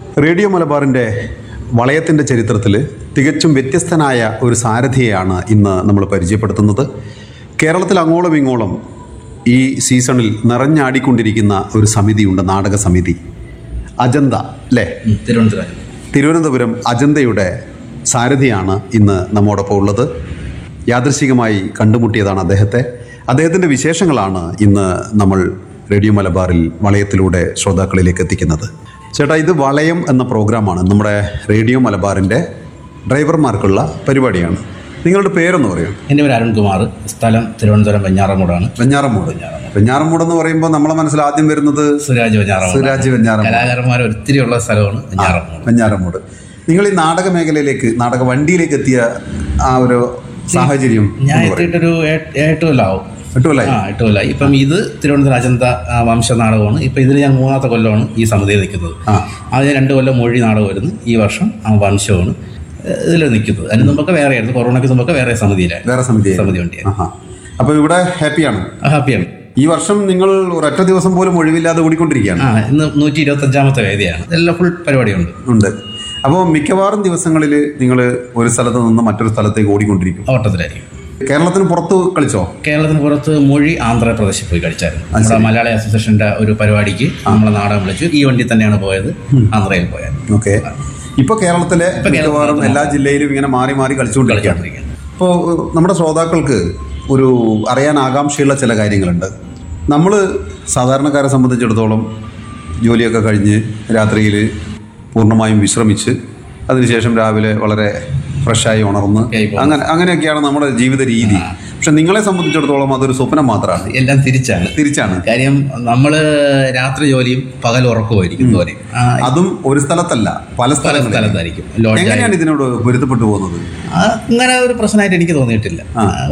Radio മലബാറിൻ്റെ വളയത്തിൻ്റെ ചരിത്രത്തിൽ തികച്ചും വ്യത്യസ്തനായ ഒരു സാരഥിയെയാണ് ഇന്ന് നമ്മൾ പരിചയപ്പെടുത്തുന്നത്. കേരളത്തിൽ അങ്ങോളം ഇങ്ങോളം ഈ സീസണിൽ നിറഞ്ഞാടിക്കൊണ്ടിരിക്കുന്ന ഒരു സമിതിയുണ്ട്, നാടക സമിതി അജന്ത അല്ലേ? തിരുവനന്തപുരം അജന്തയുടെ സാരഥിയാണ് ഇന്ന് നമ്മോടൊപ്പം ഉള്ളത്. യാദൃശികമായി കണ്ടുമുട്ടിയതാണ് അദ്ദേഹത്തിൻ്റെ വിശേഷങ്ങളാണ് ഇന്ന് നമ്മൾ റേഡിയോ മലബാറിൽ വളയത്തിലൂടെ ശ്രോതാക്കളിലേക്ക് എത്തിക്കുന്നത്. ചേട്ടാ, ഇത് വളയം എന്ന പ്രോഗ്രാമാണ്, നമ്മുടെ റേഡിയോ മലബാറിൻ്റെ ഡ്രൈവർമാർക്കുള്ള പരിപാടിയാണ്. നിങ്ങളുടെ പേരെന്ന് പറയും? എൻ്റെ പേര് അരുൺകുമാർ, സ്ഥലം തിരുവനന്തപുരം വെഞ്ഞാറമൂടാണ്. വെഞ്ഞാറമൂട് എന്ന് പറയുമ്പോൾ നമ്മളെ മനസ്സിൽ ആദ്യം വരുന്നത് സുരാജ് വെഞ്ഞാറമൂട്. കലാകാരന്മാർ ഒത്തിരി ഉള്ള സ്ഥലമാണ് വെഞ്ഞാറമൂട്. നിങ്ങൾ ഈ നാടക മേഖലയിലേക്ക്, നാടക വണ്ടിയിലേക്ക് എത്തിയ ആ ഒരു സാഹചര്യം? ഞാൻ എത്തിയിട്ടൊരു 8 കൊല്ലമാവും. 8 കൊല്ലമായി. ഇപ്പം ഇത് തിരുവനന്തപുരം അജന്ത വംശ നാടകമാണ്. ഇപ്പം ഇതിൽ ഞാൻ 3ാമത്തെ കൊല്ലമാണ് ഈ സമിതിയിൽ നിൽക്കുന്നത്. ആദ്യം 2 കൊല്ലം മൊഴി നാടകമായിരുന്നു, ഈ വർഷം വംശമാണ് ഇതിൽ നിൽക്കുന്നത്. അതിന് മുമ്പൊക്കെ വേറെ ആയിരുന്നു, കൊറോണയ്ക്ക് മുമ്പൊക്കെ വേറെ സമിതി വണ്ടിയായിരുന്നു. അപ്പോൾ ഇവിടെ ഹാപ്പിയാണ്? ഈ വർഷം നിങ്ങൾ ഒരൊറ്റ ദിവസം പോലും ഒഴിവില്ലാതെ ഓടിക്കൊണ്ടിരിക്കുകയാണ്. ഇന്ന് 125ാമത്തെ വേദിയാണ്. ഇതെല്ലാം ഫുൾ പരിപാടിയുണ്ട്. അപ്പോൾ മിക്കവാറും ദിവസങ്ങളിൽ നിങ്ങൾ ഒരു സ്ഥലത്ത് നിന്ന് മറ്റൊരു സ്ഥലത്തേക്ക് ഓടിക്കൊണ്ടിരിക്കും, ഓട്ടത്തിലായിരിക്കും. കേരളത്തിന് പുറത്ത് കളിച്ചോ? കേരളത്തിന് പുറത്ത് മൊഴി ആന്ധ്രാപ്രദേശിൽ പോയി കളിച്ചായിരുന്നു. നമ്മുടെ മലയാളി അസോസിയേഷൻ്റെ ഒരു പരിപാടിക്ക് നമ്മളെ നാടകം വിളിച്ചു. ഈ വണ്ടി തന്നെയാണ് പോയത്, ആന്ധ്രയിൽ പോയത്. ഓക്കെ. ഇപ്പോൾ കേരളത്തിലെ മിക്കവാറും എല്ലാ ജില്ലയിലും ഇങ്ങനെ മാറി മാറി കളിച്ചുകൊണ്ടിരിക്കുകയാണ്. ഇപ്പോൾ നമ്മുടെ ശ്രോതാക്കൾക്ക് ഒരു അറിയാൻ ആകാംക്ഷയുള്ള ചില കാര്യങ്ങളുണ്ട്. നമ്മൾ സാധാരണക്കാരെ സംബന്ധിച്ചിടത്തോളം ജോലിയൊക്കെ കഴിഞ്ഞ് രാത്രിയിൽ പൂർണ്ണമായും വിശ്രമിച്ച് അതിനുശേഷം രാവിലെ വളരെ ഫ്രഷായി ഉണർന്ന് അങ്ങനെയൊക്കെയാണ് നമ്മുടെ ജീവിത രീതി. പക്ഷെ നിങ്ങളെ സംബന്ധിച്ചിടത്തോളം അതൊരു സ്വപ്നം മാത്രമാണ്. എല്ലാം തിരിച്ചാണ് കാര്യം. നമ്മൾ രാത്രി ജോലിയും പകൽ ഉറക്കമായിരിക്കും. അതും ഒരു സ്ഥലത്തല്ല, പല സ്ഥലത്തായിരിക്കും. എങ്ങനെയാണ് ഇതിനോട് പൊരുത്തപ്പെട്ടു പോകുന്നത്? അങ്ങനെ ഒരു പ്രശ്നമായിട്ട് എനിക്ക് തോന്നിയിട്ടില്ല.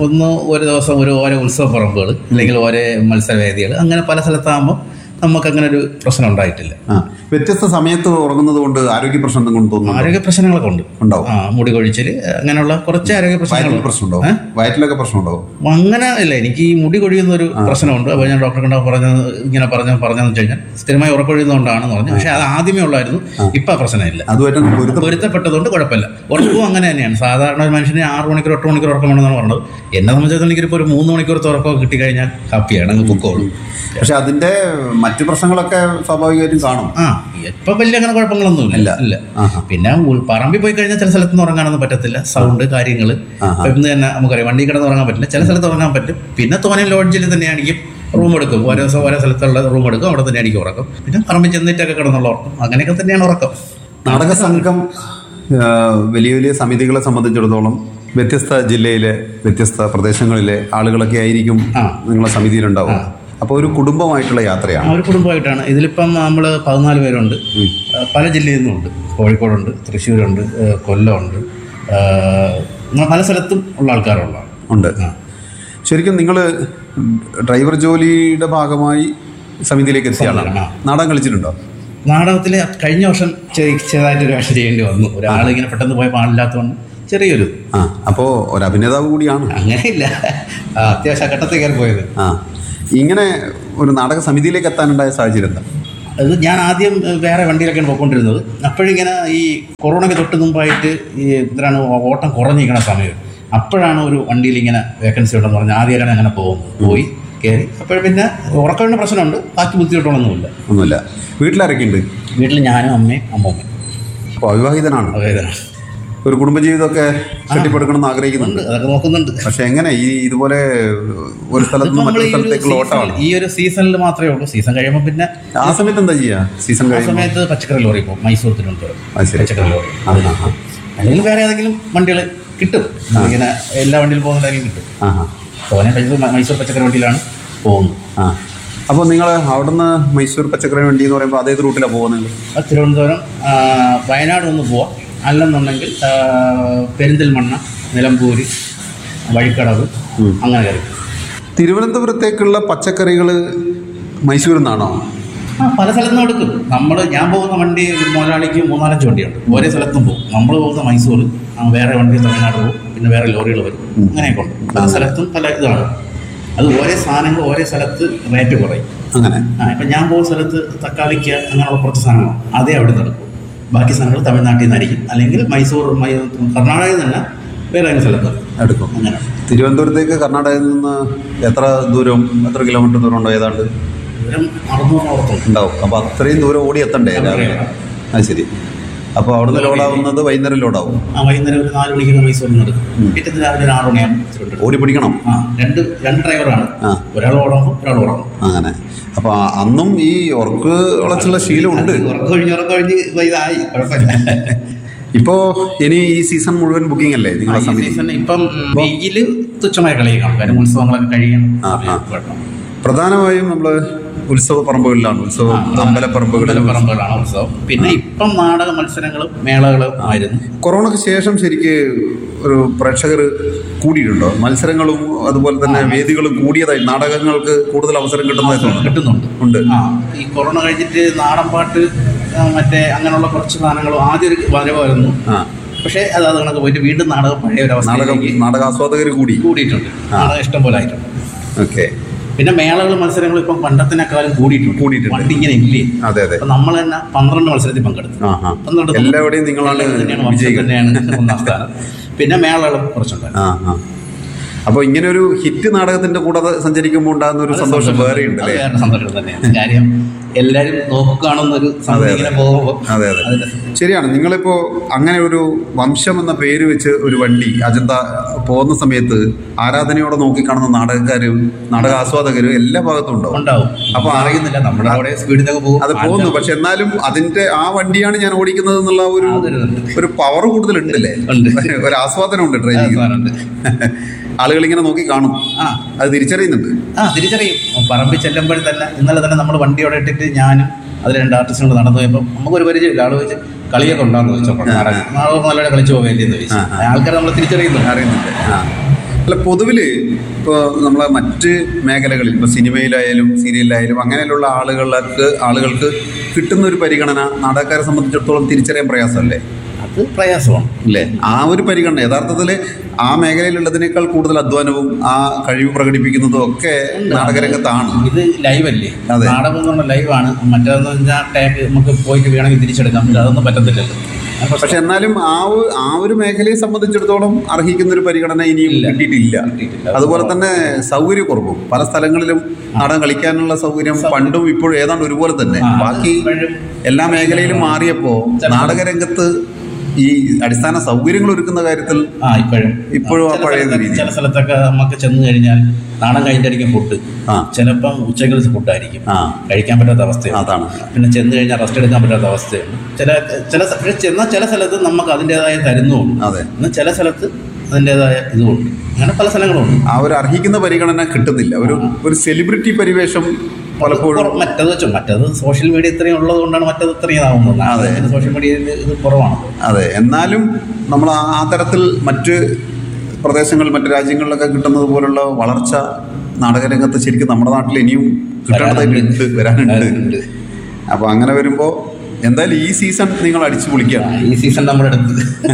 ഒരു ദിവസം ഓരോ ഉത്സവ പറമ്പുകൾ അല്ലെങ്കിൽ ഓരോ മത്സരവേദികൾ, അങ്ങനെ പല സ്ഥലത്താകുമ്പോൾ നമുക്കങ്ങനെ ഒരു പ്രശ്നം ഉണ്ടായിട്ടില്ല. വ്യത്യസ്ത സമയത്ത് ഉറങ്ങുന്നത് കൊണ്ട് ആരോഗ്യ പ്രശ്നം കൊണ്ട് തോന്നുന്നു? ആരോഗ്യ പ്രശ്നങ്ങളൊക്കെ ഉണ്ടാവും. മുടി കൊഴിച്ചിൽ, അങ്ങനെയുള്ള കുറച്ച് ആരോഗ്യ പ്രശ്നങ്ങളുണ്ടാവും. വയറ്റിലൊക്കെ പ്രശ്നമുണ്ടാവും? അങ്ങനെ ഇല്ല, എനിക്ക് ഈ മുടി കൊഴിയുന്ന ഒരു പ്രശ്നമുണ്ട്. അപ്പോൾ ഞാൻ ഡോക്ടറെ കണ്ട പറഞ്ഞതെന്ന് വെച്ച് കഴിഞ്ഞാൽ സ്ഥിരമായി ഉറക്കൊഴിയുന്നതുകൊണ്ടാണെന്ന് പറഞ്ഞു. പക്ഷെ അത് ആദ്യമേ ഉള്ളായിരുന്നു, ഇപ്പം പ്രശ്നമില്ല. പൊരുത്തപ്പെട്ടതുകൊണ്ട് കുഴപ്പമില്ല. ഉറക്കവും അങ്ങനെ തന്നെയാണ്. സാധാരണ ഒരു മനുഷ്യന് 6 മണിക്കൂർ 8 മണിക്കൂർ ഉറക്കം വേണമെന്നാണ് പറഞ്ഞത്. എന്നെ സംബന്ധിച്ചിടത്തോളം എനിക്കിപ്പോൾ ഒരു 3 മണിക്കൂർ ഉറക്കമൊക്കെ കിട്ടിക്കഴിഞ്ഞാൽ ഹാപ്പിയാണ്, അങ്ങ് പൊക്കോളും. പക്ഷെ അതിന്റെ മറ്റു പ്രശ്നങ്ങളൊക്കെ സ്വാഭാവികമായിട്ടും കാണും. ഇപ്പൊ വലിയ അങ്ങനെ കുഴപ്പങ്ങളൊന്നും ഇല്ല. പിന്നെ പറമ്പിൽ പോയി കഴിഞ്ഞാൽ ചില സ്ഥലത്തൊന്നും ഉറങ്ങാനൊന്നും പറ്റത്തില്ല, സൗണ്ട് കാര്യങ്ങൾ. ഇന്ന് തന്നെ നമുക്കറിയാം, വണ്ടി കിടന്ന് ഉറങ്ങാൻ പറ്റില്ല, ചില സ്ഥലത്ത് ഉറങ്ങാൻ പറ്റും. പിന്നെ തോനെ ലോഡ്ജിൽ തന്നെയാണെങ്കിൽ റൂം എടുക്കും, ഓരോ സ്ഥലത്തുള്ള റൂം എടുക്കും, അവിടെ തന്നെ ആയിരിക്കും ഉറക്കം. പിന്നെ പറമ്പിൽ ചെന്നിട്ടൊക്കെ കിടന്നുള്ള ഉറക്കം, അങ്ങനെയൊക്കെ തന്നെയാണ് ഉറക്കം. നാടക സംഘം വലിയ വലിയ സമിതികളെ സംബന്ധിച്ചിടത്തോളം വ്യത്യസ്ത ജില്ലയിലെ വ്യത്യസ്ത പ്രദേശങ്ങളിലെ ആളുകളൊക്കെ ആയിരിക്കും നിങ്ങളെ സമിതിയിലുണ്ടാവും. അപ്പോൾ ഒരു കുടുംബമായിട്ടുള്ള യാത്രയാണ്? ഒരു കുടുംബമായിട്ടാണ്. ഇതിലിപ്പം നമ്മൾ 14 പേരുണ്ട്. പല ജില്ലയിൽ നിന്നുണ്ട്. കോഴിക്കോടുണ്ട്, തൃശ്ശൂരുണ്ട്, കൊല്ലമുണ്ട്, പല സ്ഥലത്തും ഉള്ള ആൾക്കാരുണ്ട്. ശരിക്കും നിങ്ങൾ ഡ്രൈവർ ജോലിയുടെ ഭാഗമായി സമിതിയിലേക്ക് എത്തിയ ആളാണ്. നാടകം കളിച്ചിട്ടുണ്ടോ? നാടകത്തിൽ കഴിഞ്ഞ വർഷം ചെറുതായിട്ടൊരു വേഷം ചെയ്യേണ്ടി വന്നു. ഒരാളിങ്ങനെ പെട്ടെന്ന് പോയ പാടില്ലാത്തതുകൊണ്ട് ചെറിയൊരു. അപ്പോൾ ഒരു അഭിനേതാവ് കൂടിയാണ്? അങ്ങനെയില്ല, അത്യാവശ്യം ഘട്ടത്തിൽ കയറി പോയത്. ഇങ്ങനെ ഒരു നാടക സമിതിയിലേക്ക് എത്താനുണ്ടായ സാഹചര്യം എന്താ? അത് ഞാൻ ആദ്യം വേറെ വണ്ടിയിലൊക്കെയാണ് പോയിക്കൊണ്ടിരുന്നത്. അപ്പോഴിങ്ങനെ ഈ കൊറോണയ്ക്ക് തൊട്ട് മുമ്പായിട്ട് ഈ എന്തിനാണ് ഓട്ടം കുറഞ്ഞിരിക്കണ സമയം. അപ്പോഴാണ് ഒരു വണ്ടിയിൽ ഇങ്ങനെ വേക്കൻസി ഉണ്ടെന്ന് പറഞ്ഞാൽ ആദ്യമായിട്ടാണ് അങ്ങനെ പോയി കയറി. അപ്പോൾ പിന്നെ ഉറക്കമിൻ്റെ പ്രശ്നമുണ്ട്, ബാക്കി ബുദ്ധിമുട്ടുകളൊന്നുമില്ല. വീട്ടിലാരൊക്കെ ഉണ്ട്? വീട്ടിൽ ഞാനും അമ്മയും അമ്മൂമ്മയും. അപ്പോൾ അവിവാഹിതനാണ്? ഒരു കുടുംബജീവിതമൊക്കെ കെട്ടിപ്പടുക്കണം എന്ന് ആഗ്രഹിക്കുന്നുണ്ട്? അതൊക്കെ നോക്കുന്നുണ്ട്. പക്ഷെ എങ്ങനെ ഇതുപോലെ ഒരു സ്ഥലത്ത് നിന്ന് മറ്റൊരു സ്ഥലത്തേക്കുള്ള ഓട്ടമാണ്? ഈ ഒരു സീസണിൽ മാത്രമേ ഉള്ളൂ. സീസൺ കഴിയുമ്പോൾ പിന്നെ ആ സമയത്ത് എന്താ ചെയ്യുക? സീസൺ സമയത്ത് പച്ചക്കറി ലോറി പോകും, മൈസൂർ തിരുവനന്തപുരം പച്ചക്കറി ലോറി. അല്ലെങ്കിൽ വേറെ ഏതെങ്കിലും വണ്ടികൾ കിട്ടും, ഇങ്ങനെ എല്ലാ വണ്ടിയിലും പോകുന്നുണ്ടെങ്കിലും കിട്ടും. തോനെ മൈസൂർ പച്ചക്കറി വണ്ടിയിലാണ് പോകുന്നത്. അപ്പോൾ നിങ്ങൾ അവിടുന്ന് മൈസൂർ പച്ചക്കറി വണ്ടി എന്ന് പറയുമ്പോൾ അതേത് റൂട്ടിലാണ് പോകുന്നത്? തിരുവനന്തപുരം വയനാട് ഒന്ന് പോവാം, അല്ലെന്നുണ്ടെങ്കിൽ പെരിന്തൽമണ്ണ, നിലമ്പൂർ, വഴിക്കടവ്, അങ്ങനെ കയറി. തിരുവനന്തപുരത്തേക്കുള്ള പച്ചക്കറികൾ മൈസൂരിൽ നിന്നാണോ? പല സ്ഥലത്തും എടുക്കും. ഞാൻ പോകുന്ന വണ്ടി മുതലാളിക്ക് 3-4 വണ്ടിയുണ്ട്, ഒരേ സ്ഥലത്തും പോകും. നമ്മൾ പോകുന്ന മൈസൂർ, വേറെ വണ്ടി തമിഴ്നാട് പോകും, പിന്നെ വേറെ ലോറികൾ വരും. അങ്ങനെയൊക്കെ ഉണ്ട്. പല സ്ഥലത്തും പല ഇതാണ്. അത് ഓരോ സാധനങ്ങൾ ഓരോ സ്ഥലത്ത് റേറ്റ് കുറയും. അങ്ങനെ ഇപ്പം ഞാൻ പോകുന്ന സ്ഥലത്ത് തക്കാളിക്ക് അങ്ങനെയുള്ള കുറച്ച് സാധനങ്ങൾ അതേ അവിടെ നടക്കും. ബാക്കി സാധനങ്ങൾ തമിഴ്നാട്ടിൽ നിന്നായിരിക്കും, അല്ലെങ്കിൽ മൈസൂർ കർണാടകയിൽ നിന്ന് തന്നെ വേറെ സ്ഥലത്ത് എടുക്കും. അങ്ങനെ. തിരുവനന്തപുരത്തേക്ക് കർണാടകയിൽ നിന്ന് എത്ര കിലോമീറ്റർ ദൂരം ഉണ്ടോ? ഏതാണ്ട് ദൂരം 600 ഉണ്ടാവും. അപ്പോൾ അത്രയും ദൂരം ഓടി എത്തണ്ടേ രാവിലെ? അത് ശരി. അപ്പോൾ അവിടുന്ന് ലോഡാവുന്നത് വൈകുന്നേരം ലോഡാവും. വൈകുന്നേരം ഒരു 4 മണിക്കൊക്കെ മൈസൂരിൽ നിന്ന് എടുക്കും. പിറ്റേന്ന് രാവിലെ ഒരു 6 മണിയാകുമ്പോൾ ഓടി പിടിക്കണം. രണ്ട് ഡ്രൈവറാണ്, ഒരാൾ ഓടണം, ഒരാൾ ഓടണം. അങ്ങനെ. അപ്പോൾ അന്നും ഈ ഉറക്ക് ഉളച്ചുള്ള ശീലമുണ്ട്. ഉറക്കൊഴിഞ്ഞ് ഇതായി, കുഴപ്പമില്ല. ഇപ്പോൾ ഇനി ഈ സീസൺ മുഴുവൻ ബുക്കിംഗ് അല്ലേ നിങ്ങളെ സമിതി? സീസൺ ഇപ്പം വെയില് തുച്ഛമായ കളിയാണ്, കാര്യം ഉത്സവങ്ങളൊക്കെ കഴിയണം. പ്രധാനമായും നമ്മൾ ഉത്സവ പറമ്പുകളിലാണ്, അമ്പലപ്പറമ്പുകളാണ് ഉത്സവം. പിന്നെ ഇപ്പം നാടക മത്സരങ്ങളും മേളകളും ആയിരുന്നു. കൊറോണയ്ക്ക് ശേഷം ശരിക്ക് ഒരു പ്രേക്ഷകർ കൂടിയിട്ടുണ്ടോ? മത്സരങ്ങളും അതുപോലെ തന്നെ വേദികളും കൂടിയതായി, നാടകങ്ങൾക്ക് കൂടുതൽ അവസരം കിട്ടുന്നുണ്ട്. ഈ കൊറോണ കഴിഞ്ഞിട്ട് നാടൻ പാട്ട് മറ്റേ അങ്ങനെയുള്ള കുറച്ച് സാധനങ്ങളും ആദ്യം ഒരു വരവായിരുന്നു. പക്ഷേ അത് കണക്ക് പോയിട്ട് വീണ്ടും നാടകം പഴയ ഒരു അവസ്ഥ, നാടകാസ്വാദകർ കൂടിയിട്ടുണ്ട്. നാടകം ഇഷ്ടം പോലെ ആയിട്ടുണ്ട്. ഓക്കെ. പിന്നെ മേളകളും മത്സരങ്ങളും ഇപ്പം പണ്ടത്തിനേക്കാളും കൂടിയിട്ടുണ്ട്. പണ്ട് ഇങ്ങനെ ഇല്ലേ? അപ്പൊ നമ്മൾ തന്നെ 12 മത്സരത്തിൽ പങ്കെടുത്തു. 12 എല്ലാവരുടെയും തന്നെയാണ് ഒന്നാം സ്ഥാനം. പിന്നെ മേളകളും കുറച്ചുണ്ടായിരുന്നു. അപ്പോൾ ഇങ്ങനെ ഒരു ഹിറ്റ് നാടകത്തിന്റെ കൂടെ സഞ്ചരിക്കുമ്പോൾ ഉണ്ടാകുന്ന ഒരു സന്തോഷം വേറെയുണ്ട്. സന്തോഷം തന്നെയാണ്. കാര്യം എല്ലാവരും നോക്കുകയാണെന്നൊരു ഇങ്ങനെ പോകുമ്പോൾ. അതെ. ശരിയാണ്. നിങ്ങളിപ്പോ അങ്ങനെ ഒരു വംശം എന്ന പേര് വെച്ച് ഒരു വണ്ടി അജന്ത പോകുന്ന സമയത്ത് ആരാധനയോടെ നോക്കിക്കാണുന്ന നാടകക്കാരും നാടക ആസ്വാദകരും എല്ലാ ഭാഗത്തും ഉണ്ടാവും. അപ്പൊ അറിയുന്നില്ല, നമ്മുടെ അവിടെ സ്പീഡിലൊക്കെ പോകും. അത് പോകുന്നു. പക്ഷെ എന്നാലും അതിന്റെ ആ വണ്ടിയാണ് ഞാൻ ഓടിക്കുന്നത് എന്നുള്ള ഒരു പവർ കൂടുതലുണ്ടല്ലേ? ഒരു ആസ്വാദനം ഉണ്ട് ഡ്രൈവിംഗ്. ആളുകൾ ഇങ്ങനെ നോക്കി കാണും, അത് തിരിച്ചറിയുന്നുണ്ട്. തിരിച്ചറിയും. പറമ്പിൽ ചെല്ലുമ്പോൾ തന്നെ, ഇന്നലെ തന്നെ നമ്മൾ വണ്ടിയോടെ ഇട്ടിട്ട് ഞാനും അതിൽ 2 ആർട്ടിസ്റ്റുകൾ നടന്നു പോയപ്പോൾ നമുക്കൊരു പരിചയമില്ല. ആൾ ചോദിച്ച് കളിയൊക്കെ ഉണ്ടാകുന്ന ചോദിച്ചപ്പോൾ നാടകം നല്ലപോലെ കളിച്ചു പോകേണ്ടിയെന്ന് ചോദിച്ചു. ആൾക്കാർ നമ്മൾ അറിയുന്നുണ്ട്. അല്ല, പൊതുവിൽ ഇപ്പോൾ നമ്മളെ മറ്റ് മേഖലകളിൽ, ഇപ്പോൾ സിനിമയിലായാലും സീരിയലിലായാലും അങ്ങനെയുള്ള ആളുകൾക്ക് കിട്ടുന്ന ഒരു പരിഗണന നാടകക്കാരെ സംബന്ധിച്ചിടത്തോളം തിരിച്ചറിയാൻ പ്രയാസമല്ലേ? അത് പ്രയാസമാണ് അല്ലേ? ആ ഒരു പരിഗണന യഥാർത്ഥത്തിൽ ആ മേഖലയിലുള്ളതിനേക്കാൾ കൂടുതൽ അധ്വാനവും ആ കഴിവ് പ്രകടിപ്പിക്കുന്നതും ഒക്കെ നാടകരംഗത്താണ്. ഇത് ലൈവല്ലേ? നാടകം എന്ന് പറഞ്ഞാൽ ലൈവാണ്. മറ്റേതെന്ന് വെച്ചാൽ ടാഗ് നമുക്ക് പോയിട്ട് വേണമെങ്കിൽ തിരിച്ചെടുക്കാം. അതൊന്നും പറ്റത്തില്ലല്ലോ. പക്ഷെ എന്നാലും ആ ഒരു മേഖലയെ സംബന്ധിച്ചിടത്തോളം അർഹിക്കുന്ന ഒരു പരിഗണന ഇനിയും കിട്ടിയിട്ടില്ല. അതുപോലെ തന്നെ സൗകര്യക്കുറവും പല സ്ഥലങ്ങളിലും നാടകം കളിക്കാനുള്ള സൗകര്യം പണ്ടും ഇപ്പോഴും ഏതാണ്ട് ഒരുപോലെ തന്നെ. ബാക്കി എല്ലാ മേഖലയിലും മാറിയപ്പോൾ നാടകരംഗത്ത് ഈ അടിസ്ഥാന സൗകര്യങ്ങൾ ഒരുക്കുന്ന കാര്യത്തിൽ ഇപ്പോഴും ആ പഴയ രീതി. ചില സ്ഥലത്തൊക്കെ നമുക്ക് ചെന്ന് കഴിഞ്ഞാൽ നാടൻ കഴിഞ്ഞിട്ടായിരിക്കും ഫുഡ്, ചിലപ്പം ഉച്ചക്കലത്തെ ഫുഡായിരിക്കും, കഴിക്കാൻ പറ്റാത്ത അവസ്ഥയാണ്. അതാണ്. പിന്നെ ചെന്ന് കഴിഞ്ഞാൽ റെസ്റ്റ് എടുക്കാൻ പറ്റാത്ത അവസ്ഥയാണ്. ചില സ്ഥലത്ത് നമുക്ക് അതിൻ്റെതായ തരുന്നുമുണ്ട്, എന്നാൽ ചില സ്ഥലത്ത് അതിൻ്റെതായ ഇതുമുണ്ട്. അങ്ങനെ പല സ്ഥലങ്ങളുണ്ട്. ആ ഒരു അർഹിക്കുന്ന പരിഗണന കിട്ടുന്നില്ല. ഒരു സെലിബ്രിറ്റി പരിവേഷം പലപ്പോഴും മറ്റത് സോഷ്യൽ മീഡിയ ഇത്രയും ഉള്ളത് കൊണ്ടാണ് മറ്റത് ഇത്രയും ആവുന്നത്. അതെ, സോഷ്യൽ മീഡിയയിൽ ഇത് കുറവാണ്. അതെ. എന്നാലും നമ്മൾ ആ തരത്തിൽ മറ്റ് പ്രദേശങ്ങൾ, മറ്റ് രാജ്യങ്ങളിലൊക്കെ കിട്ടുന്നത് പോലുള്ള വളർച്ച നാടകരംഗത്ത് ശരിക്കും നമ്മുടെ നാട്ടിൽ ഇനിയും കിട്ടേണ്ടതായിട്ട് വരാനുണ്ട്. അപ്പോൾ അങ്ങനെ വരുമ്പോൾ എന്തായാലും ഈ സീസൺ നിങ്ങൾ അടിച്ചു പൊളിക്കുകയാണ്. ഈ സീസൺ നമ്മുടെ അടുത്ത്.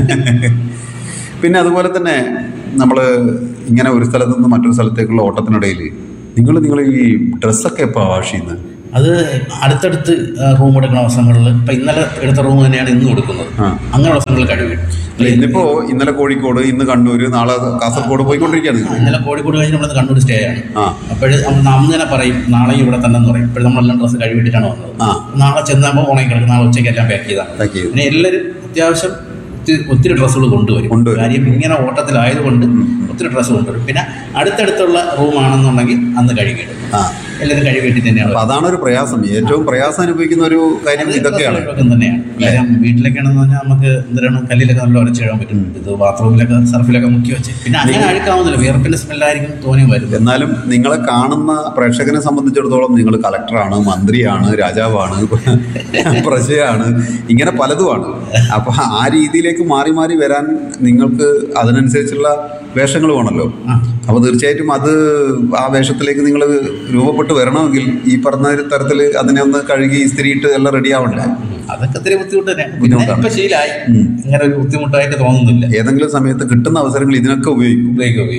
പിന്നെ അതുപോലെ തന്നെ നമ്മൾ ഇങ്ങനെ ഒരു സ്ഥലത്ത് നിന്ന് മറ്റൊരു സ്ഥലത്തേക്കുള്ള ഓട്ടത്തിനിടയിൽ നിങ്ങൾ ഈ ഡ്രസ്സൊക്കെ എപ്പോൾ വാഷ് ചെയ്യുന്നത്? അത് അടുത്തടുത്ത് റൂം എടുക്കുന്ന അവസരങ്ങളിൽ ഇപ്പം ഇന്നലെ എടുത്ത റൂം തന്നെയാണ് ഇന്നും എടുക്കുന്നത്. അങ്ങനെ അവസരങ്ങളിൽ കഴിവ്. ഇന്നലെ കോഴിക്കോട്, ഇന്ന് കണ്ണൂർ, നാളെ കാസർഗോഡ് പോയിക്കൊണ്ടിരിക്കുകയാണ്. ഇന്നലെ കോഴിക്കോട് കഴിഞ്ഞ് നമ്മൾ കണ്ണൂർ സ്റ്റേ ആണ്. അപ്പോഴും അന്ന് തന്നെ പറയും നാളെ ഇവിടെ തന്നെ എന്ന് പറയും. ഇപ്പോഴും നമ്മളെല്ലാം ഡ്രസ്സ് കഴിവിട്ടിട്ടാണ് വന്നത്. നാളെ ചെന്നാകുമ്പോൾ ഉണങ്ങി കിടക്കും. നാളെ ഉച്ചയ്ക്ക് എല്ലാം പാക്ക് ചെയ്താണ്. പിന്നെ എല്ലാവരും അത്യാവശ്യം ഒത്തിരി ഡ്രസ്സുകൾ കൊണ്ടുവരും. കാര്യം ഇങ്ങനെ ഓട്ടത്തിലായതുകൊണ്ട് ഒത്തിരി ഡ്രസ്സ് കൊണ്ടുവരും. പിന്നെ അടുത്തടുത്തുള്ള റൂമാണെന്നുണ്ടെങ്കിൽ അന്ന് കഴുകിയിടും. എല്ലാവരും കഴുകിയിട്ട് തന്നെയാണ്. അതാണ് ഒരു പ്രയാസം. ഏറ്റവും പ്രയാസം അനുഭവിക്കുന്ന ഒരു കാര്യം ഇതൊക്കെയാണ് തന്നെയാണ്. കാര്യം വീട്ടിലൊക്കെയാണെന്ന് പറഞ്ഞാൽ നമുക്ക് എന്തിനാണ് കല്ലിലൊക്കെ നല്ല ഉരച്ചിടാൻ പറ്റും. ഇത് ബാത്റൂമിലൊക്കെ സർഫിലൊക്കെ മുക്കി വെച്ച് പിന്നെ അങ്ങനെ അഴുക്കാവുന്നില്ല. വിയർപ്പിന്റെ സ്മെല്ലായിരിക്കും തോന്നി വരുന്നത്. എന്നാലും നിങ്ങളെ കാണുന്ന പ്രേക്ഷകനെ സംബന്ധിച്ചിടത്തോളം നിങ്ങൾ കളക്ടറാണ്, മന്ത്രിയാണ്, രാജാവാണ്, പ്രജയാണ്, ഇങ്ങനെ പലതുമാണ്. അപ്പൊ ആ രീതിയിലേക്ക് മാറി മാറി വരാൻ നിങ്ങൾക്ക് അതിനനുസരിച്ചുള്ള വേഷങ്ങൾ വേണമല്ലോ. അപ്പോൾ തീർച്ചയായിട്ടും ആ വേഷത്തിലേക്ക് നിങ്ങൾ രൂപപ്പെട്ട് വരണമെങ്കിൽ ഈ പറഞ്ഞ തരത്തിൽ അതിനെ ഒന്ന് കഴുകി ഇസ്തിരിയിട്ട് എല്ലാം റെഡി ആവണ്ടേ? അതൊക്കെ ഒത്തിരി ബുദ്ധിമുട്ട് തന്നെയാണ്. ഇങ്ങനെ ഒരു ബുദ്ധിമുട്ടായിട്ട് തോന്നുന്നില്ല. ഏതെങ്കിലും സമയത്ത് കിട്ടുന്ന അവസരങ്ങൾ ഇതിനൊക്കെ ഉപയോഗിക്കും.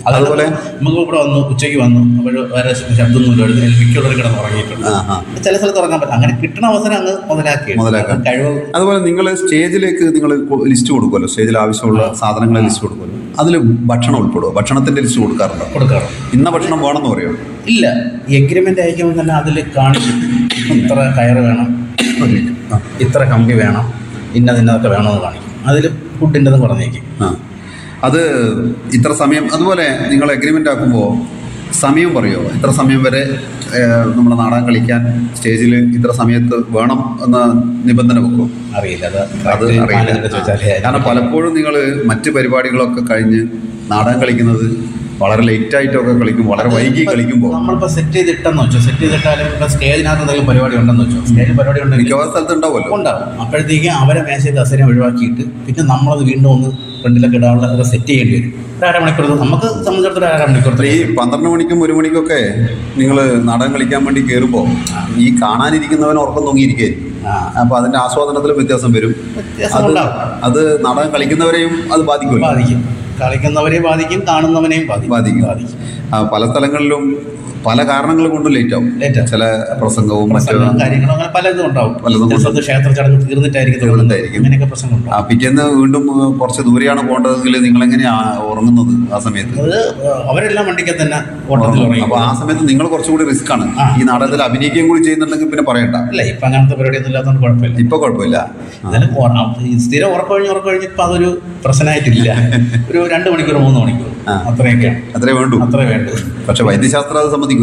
അതുപോലെ നമുക്ക് ഇവിടെ വന്നു ഉച്ചയ്ക്ക് വന്നു അപ്പോൾ വേറെ ശബ്ദമൊന്നുമില്ല, മിക്കുള്ളവർ കിടന്ന് ഉറങ്ങിയിട്ടുണ്ട്. ചില സ്ഥലത്ത് ഉറങ്ങാൻ പറ്റും. അങ്ങനെ കിട്ടുന്ന അവസരം അങ്ങ് മുതലാക്കാൻ കഴിവ്. അതുപോലെ നിങ്ങൾ സ്റ്റേജിലേക്ക് നിങ്ങൾ ലിസ്റ്റ് കൊടുക്കുമല്ലോ, സ്റ്റേജിൽ ആവശ്യമുള്ള സാധനങ്ങളെ ലിസ്റ്റ് കൊടുക്കുമല്ലോ, അതിൽ ഭക്ഷണം ഉൾപ്പെടുമോ? ഭക്ഷണത്തിന്റെ ലിസ്റ്റ് കൊടുക്കാറുണ്ട്. ഇന്ന ഭക്ഷണം വേണമെന്ന് പറയുമോ? ഇല്ല, എഗ്രിമെന്റ് അയക്കുമ്പോൾ തന്നെ അതിൽ കാണിക്കും ഇത്ര കയറ് വേണം, ഇത്ര കമ്പി വേണം, ഇന്നതൊക്കെ വേണമെന്ന് കാണിക്കും. അതിൽ ഫുഡിൻ്റെതും പറഞ്ഞേക്കും. അത് ഇത്ര സമയം. അതുപോലെ നിങ്ങൾ എഗ്രിമെന്റ് ആക്കുമ്പോൾ സമയം പറയുമോ? ഇത്ര സമയം വരെ നമ്മുടെ നാടകം കളിക്കാൻ സ്റ്റേജിൽ ഇത്ര സമയത്ത് വേണം എന്ന നിബന്ധന വെക്കും? അറിയില്ല, അത് അറിയില്ല. കാരണം പലപ്പോഴും നിങ്ങൾ മറ്റ് പരിപാടികളൊക്കെ കഴിഞ്ഞ് നാടകം കളിക്കുന്നത് വളരെ ലേറ്റ് ആയിട്ടൊക്കെ കളിക്കും, വളരെ വൈകി കളിക്കുമ്പോൾ നമ്മളിപ്പോൾ സെറ്റ് ചെയ്തിട്ടെന്ന് വെച്ചോ, സെറ്റ് ചെയ്തിട്ടാലും ഇപ്പോൾ സ്റ്റേജിനകത്ത് എന്തെങ്കിലും പരിപാടി ഉണ്ടെന്ന് വെച്ചോ, സ്റ്റേജിൽ പരിപാടി ഉണ്ടെങ്കിൽ മിക്കവാറും സ്ഥലത്ത് ഉണ്ടാവുമല്ലോ, ഉണ്ടാവും. അപ്പോഴത്തേക്ക് അവരെ മേശയിൽ കസേര ഒഴിവാക്കിയിട്ട് പിന്നെ നമ്മളത് വീണ്ടും ഒന്ന് ഫ്രണ്ടിലൊക്കെ ഇടാനുള്ള സെറ്റ് ചെയ്യേണ്ടി വരും. ഒരു അരമണിക്കൂർ നമുക്ക് സംബന്ധിച്ചിടത്തോളം അരമണിക്കൂർ. ഈ 12 മണിക്കും 1 മണിക്കൊക്കെ നിങ്ങൾ നാടകം കളിക്കാൻ വേണ്ടി കയറുമ്പോൾ ഈ കാണാനിരിക്കുന്നവൻ ഉറക്കം തൂങ്ങിയിരിക്കുകയായിരിക്കും. അപ്പോൾ അതിൻ്റെ ആസ്വാദനത്തിൽ വ്യത്യാസം വരും. അത് നാടകം കളിക്കുന്നവരെയും അത് ബാധിക്കും. കളിക്കുന്നവരെ ബാധിക്കും, കാണുന്നവനെയും ബാധിക്കും. പല സ്ഥലങ്ങളിലും പല കാരണങ്ങൾ കൊണ്ടും ലേറ്റ് ആവും. ചില പ്രസംഗവും മറ്റു കാര്യങ്ങളും അങ്ങനെ പലതും ഉണ്ടാവും. ക്ഷേത്ര ചടങ്ങ് തീർന്നിട്ടായിരിക്കും അങ്ങനെയൊക്കെ പ്രശ്നങ്ങളുണ്ടാവും. പിറ്റേന്ന് വീണ്ടും കുറച്ച് ദൂരെയാണ് പോകേണ്ടതെങ്കിൽ നിങ്ങൾ എങ്ങനെയാണ് ഉറങ്ങുന്നത് ആ സമയത്ത്? അത് അവരെല്ലാം വണ്ടിക്ക് തന്നെ ഓട്ടത്തിൽ ഉറങ്ങും. അപ്പോൾ ആ സമയത്ത് നിങ്ങൾ കുറച്ചുകൂടി റിസ്ക് ആണ്. ഈ നാടകത്തിൽ അഭിനയിക്കുകയും കൂടി ചെയ്യുന്നുണ്ടെങ്കിൽ പിന്നെ പറയണ്ട. അല്ല, ഇപ്പം അങ്ങനത്തെ പരിപാടിയൊന്നും ഇല്ലാത്തതുകൊണ്ട് കുഴപ്പമില്ല. ഇപ്പൊ കുഴപ്പമില്ല. സ്ഥിരം ഉറക്കമൊഴിഞ്ഞ് ഇപ്പം അതൊരു പ്രശ്നമായിട്ടില്ല. ഒരു 2 മണിക്കൂർ 3 മണിക്കൂർ അത്രയൊക്കെയാണ്. അത്രേ വേണ്ടൂ. പക്ഷെ വൈദ്യശാസ്ത്രം അത് സമ്മതിക്കൂല.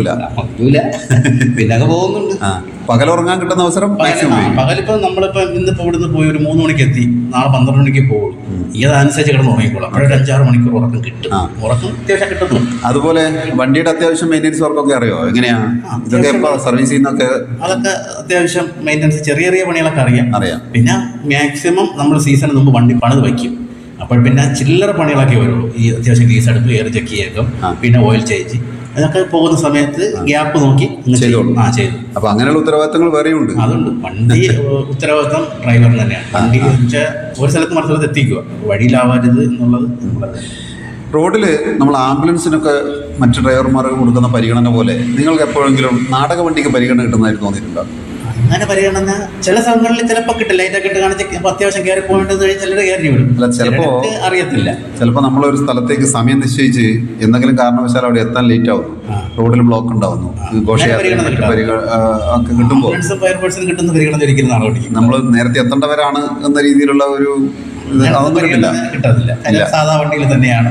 പിന്നെ അത് പോകുന്നുണ്ട്. പകലുറങ്ങാൻ കിട്ടുന്ന അവസരം പകലിപ്പോ നമ്മളിപ്പോ ഇന്നിപ്പോ ഇവിടുന്ന് പോയി ഒരു 3 മണിക്ക് എത്തി, നാളെ 12 മണിക്ക് പോകും. ഇതനുസരിച്ച് കിടന്ന് ഉറങ്ങിക്കോളാം. അപ്പോഴൊരു 5-6 മണിക്കൂർ ഉറക്കം കിട്ടും. ഉറക്കം അത്യാവശ്യം കിട്ടുന്നു. അതുപോലെ വണ്ടിയുടെ അത്യാവശ്യം മെയിൻ്റെനൻസ് വർക്കൊക്കെ അറിയോ? എങ്ങനെയാണ് ഇതൊക്കെ സർവീസ് ചെയ്യുന്നൊക്കെ? അതൊക്കെ അത്യാവശ്യം മെയിൻ്റെനൻസ് ചെറിയ പണികളൊക്കെ അറിയാം. പിന്നെ മാക്സിമം നമ്മൾ സീസണിന് മുമ്പ് വണ്ടി പണിത് വയ്ക്കും. അപ്പോൾ പിന്നെ ചില്ലറ പണികളൊക്കെ വരുള്ളൂ. ഈ അത്യാവശ്യം ഗ്രീസ് അടുപ്പ്, എയർ ചെക്ക് ചെയ്യേക്കും, പിന്നെ ഓയിൽ ചേഞ്ച്, അതൊക്കെ പോകുന്ന സമയത്ത് ഗ്യാപ്പ് നോക്കി ചെയ്തു. അപ്പൊ അങ്ങനെയുള്ള ഉത്തരവാദിത്തങ്ങൾ വേറെയുണ്ട്. അതുണ്ട്. വണ്ടി ഉത്തരവാദിത്തം ഡ്രൈവറിന് തന്നെയാണ്. വണ്ടി വെച്ചാൽ ഒരു സ്ഥലത്ത് മറ്റു സ്ഥലത്ത് എത്തിക്കുക, വഴിയിലാവരുത് എന്നുള്ളത്. റോഡിൽ നമ്മൾ ആംബുലൻസിനൊക്കെ മറ്റു ഡ്രൈവർമാർ കൊടുക്കുന്ന പരിഗണന പോലെ നിങ്ങൾക്ക് എപ്പോഴെങ്കിലും നാടക വണ്ടിക്ക് പരിഗണന കിട്ടുന്നതായിട്ട് തോന്നിയിട്ടുണ്ടോ? അങ്ങനെ പരിഗണന ചില സ്ഥലങ്ങളിൽ ചിലപ്പോൾ കിട്ടില്ല. ലൈറ്റൊക്കെ ഇട്ട് കാണിച്ച് അത്യാവശ്യം കയറി പോകേണ്ടത് ചിലർ കയറി വിടും. അല്ല, അറിയത്തില്ല. ചിലപ്പോൾ നമ്മളൊരു സ്ഥലത്തേക്ക് സമയം നിശ്ചയിച്ച് എന്തെങ്കിലും കാരണവശാൽ അവിടെ എത്താൻ ലേറ്റ് ആവുന്നു, റോഡിൽ ബ്ലോക്ക് ഉണ്ടാവുന്നു, കിട്ടുമ്പോൾ കിട്ടുന്ന പരിഗണന ഒരിക്കലും നാളെ ഓടിക്കും. നമ്മൾ നേരത്തെ എത്തേണ്ടവരാണ് എന്ന രീതിയിലുള്ള ഒരു അതൊന്നും കിട്ടത്തില്ല. സാധാ വണ്ടിയിൽ തന്നെയാണ്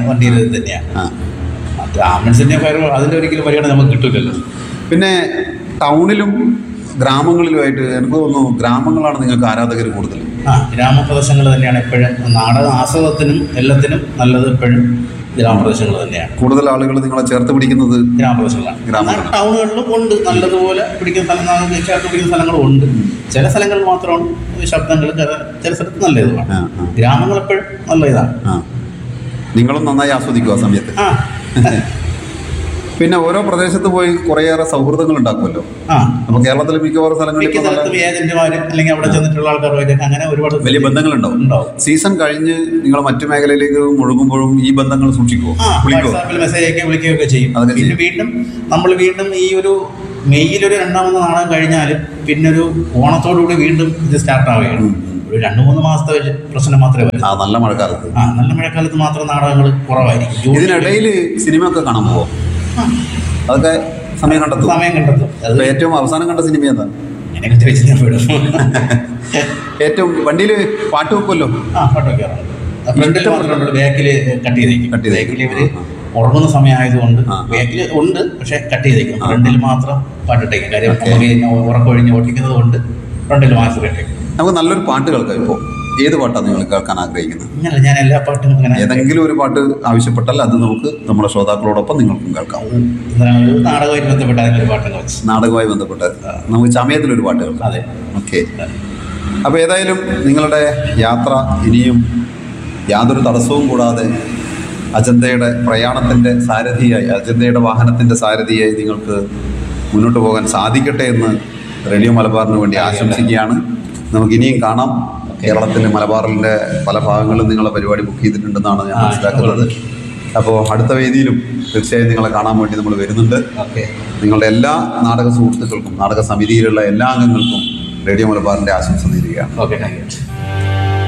ആംബുലൻസിന്റെ അതിന്റെ ഒരിക്കലും പരിഗണന നമുക്ക് കിട്ടില്ലല്ലോ. പിന്നെ ടൗണിലും ഗ്രാമങ്ങളിലുമായിട്ട് എനിക്ക് തോന്നുന്നു ഗ്രാമങ്ങളാണ് നിങ്ങൾക്ക് ആരാധകർ കൂടുതൽ. ഗ്രാമപ്രദേശങ്ങൾ തന്നെയാണ് എപ്പോഴും നാടക ആസ്വാദത്തിനും എല്ലാത്തിനും നല്ലത്. എപ്പോഴും ഗ്രാമപ്രദേശങ്ങൾ തന്നെയാണ് കൂടുതൽ ആളുകൾ നിങ്ങളെ ചേർത്ത് പിടിക്കുന്നത്. ഗ്രാമപ്രദേശങ്ങളാണ്. ടൗണുകളിലും ഉണ്ട് നല്ലതുപോലെ ചേർത്ത് പിടിക്കുന്ന സ്ഥലങ്ങളും ഉണ്ട്. ചില സ്ഥലങ്ങളിൽ മാത്രമാണ് ശബ്ദങ്ങൾ ചില സ്ഥലത്ത് നല്ല ഇതുമാണ്. ഗ്രാമങ്ങൾ എപ്പോഴും നല്ല ഇതാണ്. നിങ്ങളും നന്നായി ആസ്വദിക്കുക ആ സമയത്ത്. പിന്നെ ഓരോ പ്രദേശത്ത് പോയി കുറേയേറെ സൗഹൃദങ്ങൾ ഉണ്ടാക്കുമല്ലോ. അപ്പോൾ കേരളത്തിലെ മിക്കവാറും സ്ഥലങ്ങളിൽ അല്ലെങ്കിൽ അവിടെ ചെന്നിട്ടുള്ള ആൾക്കാരുമായിട്ട് അങ്ങനെ ഒരുപാട് വലിയ ബന്ധങ്ങളുണ്ടാവും. സീസൺ കഴിഞ്ഞ് നിങ്ങൾ മറ്റു മേഖലയിലേക്ക് മുഴുകുമ്പോഴും ഈ ബന്ധങ്ങൾ സൂക്ഷിക്കുമോ? മെസ്സേജ് അയക്കുകയോ വിളിക്കുകയൊക്കെ ചെയ്യും. പിന്നെ വീണ്ടും ഈ ഒരു മെയ്യിലൊരു 2ാമത് നാടകം കഴിഞ്ഞാലും പിന്നെ ഒരു ഓണത്തോടുകൂടി വീണ്ടും ഇത് സ്റ്റാർട്ട് ആവുകയാണ്. ഒരു 2-3 മാസത്തെ പ്രശ്നം മാത്രമേ വരൂ. നല്ല മഴക്കാലത്ത് നല്ല മഴക്കാലത്ത് മാത്രം നാടകങ്ങൾ കുറവായിരിക്കും. ഇതിനിടയിൽ സിനിമ ഒക്കെ കാണാൻ പോവോ? അതൊക്കെ സമയം കണ്ടെത്തും. ഏറ്റവും അവസാനം കണ്ട സിനിമ ഏതാ? അങ്ങനെയൊക്കെ ചോദിച്ചാൽ ഞാൻ വിടും. ഏറ്റവും വണ്ടിയിൽ പാട്ട് വെക്കുമല്ലോ? പാട്ട് വെക്കാറുണ്ട്. ബാക്കില് കട്ട് ചെയ്തേക്കും. ബാക്കിൽ ഇവര് ഉറങ്ങുന്ന സമയമായതുകൊണ്ട് ബാക്കിൽ ഉണ്ട്, പക്ഷെ കട്ട് ചെയ്തേക്കും. ഫ്രണ്ടിൽ മാത്രം പാട്ടിട്ടേക്കും. കാര്യം നമുക്ക് ഉറക്കൊഴിഞ്ഞ് ഓട്ടിക്കുന്നത് കൊണ്ട് ഫ്രണ്ടിൽ മാത്രം ഇട്ടേക്കും. നമുക്ക് നല്ലൊരു പാട്ട് കേൾക്കാം. ഇപ്പോൾ ഏത് പാട്ടാണ് നിങ്ങൾ കേൾക്കാൻ ആഗ്രഹിക്കുന്നത്? ഞാൻ എല്ലാ പാട്ടും ഏതെങ്കിലും ഒരു പാട്ട് ആവശ്യപ്പെട്ടാൽ അത് നമുക്ക് നമ്മുടെ ശ്രോതാക്കളോടൊപ്പം നിങ്ങൾക്കും കേൾക്കാം. നാടകവുമായി ബന്ധപ്പെട്ട നാടകവുമായി ബന്ധപ്പെട്ട് നമുക്ക് ചമയത്തിലൊരു പാട്ട് കേൾക്കാം. അതെ, ഓക്കെ. അപ്പോൾ ഏതായാലും നിങ്ങളുടെ യാത്ര ഇനിയും യാതൊരു തടസ്സവും കൂടാതെ അജന്തയുടെ പ്രയാണത്തിൻ്റെ സാരഥിയായി, അജന്തയുടെ വാഹനത്തിൻ്റെ സാരഥിയായി നിങ്ങൾക്ക് മുന്നോട്ട് പോകാൻ സാധിക്കട്ടെ എന്ന് റേഡിയോ മലബാറിന് വേണ്ടി ആശംസിക്കുകയാണ്. നമുക്കിനിയും കാണാം. കേരളത്തിലെ മലബാറിൻ്റെ പല ഭാഗങ്ങളിലും നിങ്ങളെ പരിപാടി ബുക്ക് ചെയ്തിട്ടുണ്ടെന്നാണ് ഞാൻ മനസ്സിലാക്കുന്നത്. അപ്പോൾ അടുത്ത വേദിയിലും തീർച്ചയായും നിങ്ങളെ കാണാൻ വേണ്ടി നമ്മൾ വരുന്നുണ്ട്. ഓക്കെ. നിങ്ങളുടെ എല്ലാ നാടക സുഹൃത്തുക്കൾക്കും നാടക സമിതിയിലുള്ള എല്ലാ അംഗങ്ങൾക്കും റേഡിയോ മലബാറിൻ്റെ ആശംസ നേരുകയാണ്. Okay, thank you.